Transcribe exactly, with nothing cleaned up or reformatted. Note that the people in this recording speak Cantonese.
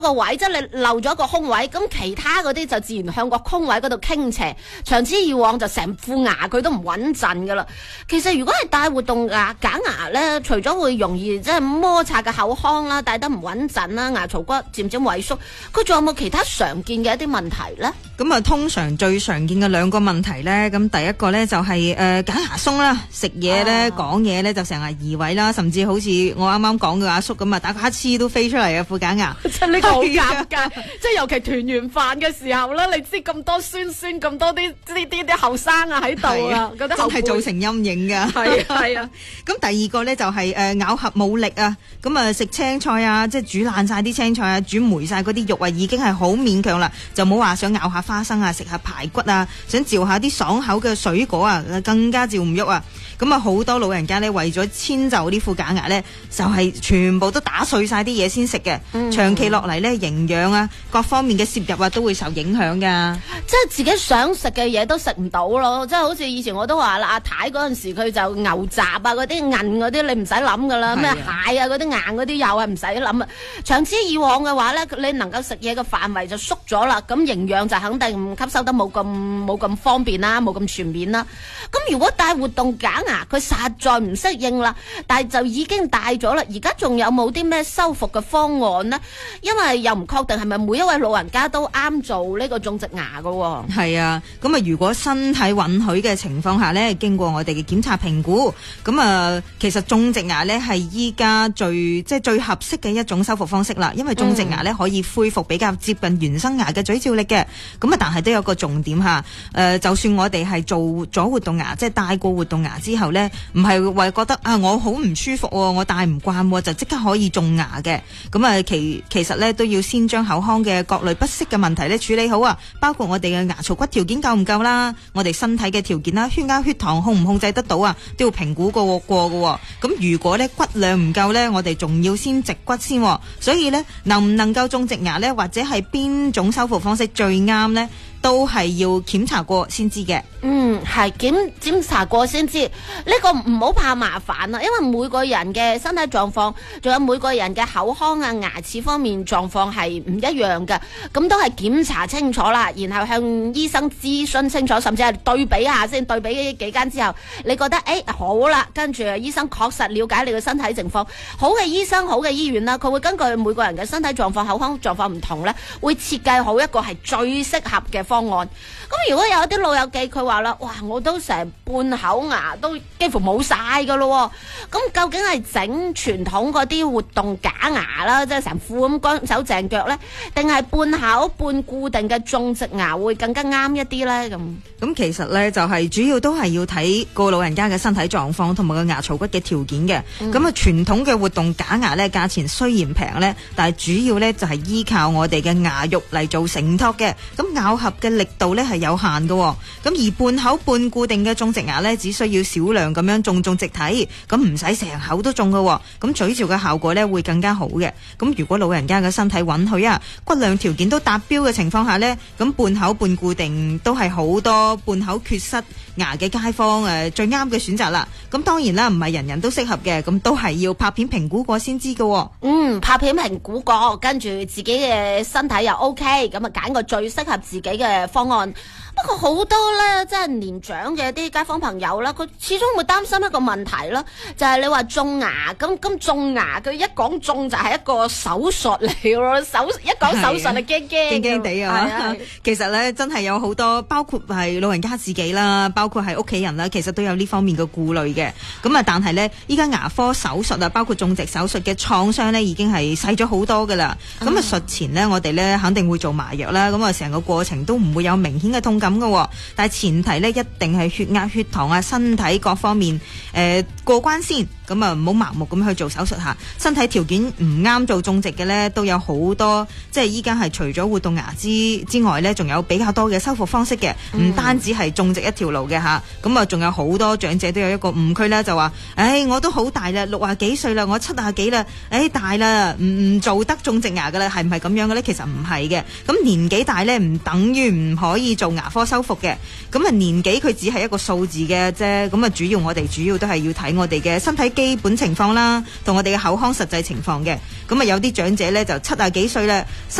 個位即係你漏咗個空位，咁其他嗰啲就自然向個空位嗰度傾斜，長此以往就成副牙佢都唔穩陣噶啦。其實如果係戴活動牙假牙咧，除咗會容易即係摩擦嘅口腔啦，戴得唔穩陣啦，牙槽骨漸漸萎縮，佢仲有冇其他常見嘅一啲問題咧？ 咁啊，通常最常見嘅兩個問題咧，咁第一個咧就係誒假牙鬆啦，食嘢咧講嘢咧就成日移位啦，甚至好似我啱啱講嘅阿叔咁啊，打個乞嗤都飛出嚟啊副假牙。 真呢個好尷尬，即係尤其團圓飯嘅時候啦，你知咁多孫孫咁多啲呢啲啲後生啊喺度啊，覺得真係造成陰影㗎。 係啊係啊。 咁第二個咧就係誒咬合冇力啊，咁啊食青菜啊，即係煮爛晒啲青菜啊，煮霉晒嗰啲肉啊，已經係好勉強啦，就冇話想咬下花生啊，食下排骨啊，想嚼下啲爽口嘅水果啊，更加嚼唔喐啊。咁啊好多老人家咧為咗遷就呢副假牙咧，就係、是、全部都打碎晒啲嘢先食嘅，嗯、長期落嚟咧營養啊各方面嘅攝入啊都會受影響噶。 即係自己想食嘅嘢都食唔到咯，即係好似以前我都話啦，阿太嗰陣時佢就牛雜啊嗰啲韌嗰啲你唔使諗噶啦，咩蟹啊嗰啲硬嗰啲又係唔使諗啊。長此以往嘅話咧，你能夠食嘢嘅範圍就縮咗啦，咁營養就肯定吸收得冇咁冇咁方便啦，冇咁全面啦。咁如果戴活動假牙，佢實在唔適應啦，但係就已經戴咗啦。而家仲有冇啲咩修復嘅方案呢？因為又唔確定係咪每一位老人家都啱做呢個種植牙噶。 係啊，咁啊如果身體允許嘅情況下呢，經過我哋嘅檢查評估，咁啊其實種植牙呢係依家最即係最合適嘅一種修復方式啦。因為種植牙呢可以恢復比較接近原生牙嘅咀嚼力嘅。咁啊但係都有個重點吓，誒、呃、就算我哋係做咗活動牙，即係戴過活動牙之後呢，唔係話覺得啊我好唔舒服，我戴唔慣就即刻可以種牙嘅。咁啊其其實呢都要先將口腔嘅各類不適嘅問題呢處理好啊，包括我哋嘅牙槽骨條件夠唔夠啦，我哋身體嘅條件啦，血壓血糖控唔控制得到啊，都要評估過過嘅。咁如果呢骨量唔夠呢，我哋仲要先植骨先。所以呢，能唔能夠種植牙呢，或者係邊種修復方式最啱呢，都係要檢查過先知嘅。 嗯，係檢檢查過先知。呢、這個唔好怕麻煩啦，因為每個人嘅身體狀況，仲有每個人嘅口腔啊、牙齒方面狀況係唔一樣嘅。咁都係檢查清楚啦，然後向醫生諮詢清楚，甚至係對比下先，對比幾間之後，你覺得誒、欸、好啦，跟住醫生確實了解你嘅身體情況，好嘅醫生、好嘅醫院啦，佢會根據每個人嘅身體狀況、口腔狀況唔同咧，會設計好一個係最適合嘅方案。咁如果有一啲老友記佢話啦，哇，我都成半口牙都幾乎冇晒噶咯，咁究竟係整傳統嗰啲活動假牙啦，即係成副咁乾手淨腳呢，定係半口半固定嘅種植牙會更加啱一啲呢？咁咁其實呢，就係、是、主要都係要睇個老人家嘅身體狀況同埋個牙槽骨嘅條件嘅。咁啊、嗯，傳統嘅活動假牙呢，價錢雖然平呢，但係主要呢就係、是、依靠我哋嘅牙肉嚟做承托嘅，咁咬合嘅力度呢係有限嘅。咁而半口半固定嘅種植牙呢，只需要少量咁樣種種植體，咁唔使成口都種嘅，咁咀嚼嘅效果呢會更加好嘅。咁如果老人家嘅身體允許啊，骨量條件都達標嘅情況下呢，咁半口半固定都係好多半口缺失牙嘅街坊誒最啱嘅選擇啦。咁當然啦，唔係人人都適合嘅，咁都係要拍片評估過先知嘅。 嗯，拍片評估過，跟住自己嘅身體又 OK， 咁啊揀個最適合自己嘅方案。不過好多咧，即係年長嘅啲街坊朋友啦，佢始終會擔心一個問題啦，就係、是、你話種牙，咁咁種牙，佢一講種就係一個手術嚟咯，手一講手術就驚驚驚驚地啊！其實咧真係有好多，包括係老人家自己啦，包括係屋企人啦，其實都有呢方面嘅顧慮嘅。咁啊，但係咧，依家牙科手術啊，包括種植手術嘅創傷咧，已經係細咗好多噶啦。咁啊、嗯，術前呢，我哋咧肯定會做麻藥啦，咁啊，成個過程都唔會有明顯嘅痛感。但係前提咧，一定係血壓、血糖啊、身體各方面誒、呃、過關先，咁啊唔好盲目咁去做手術吓。身體條件唔啱做種植嘅咧，都有好多，即係依家係除咗活動牙之之外咧，仲有比較多嘅修復方式嘅，唔、嗯、單止係種植一條路嘅吓。咁啊，仲有好多長者都有一個誤區咧，就話：，誒、哎，我都好大啦，六啊幾歲啦，我七啊幾啦，誒、哎、大啦，唔唔做得種植牙噶啦，係唔係咁樣嘅咧？其實唔係嘅。咁年紀大咧，唔等於唔可以做牙科科修復嘅。咁啊年紀佢只係一個數字嘅啫，咁啊主要我哋主要都係要睇我哋嘅身體基本情況啦，同我哋嘅口腔實際情況嘅。咁啊有啲長者咧就七啊幾歲咧。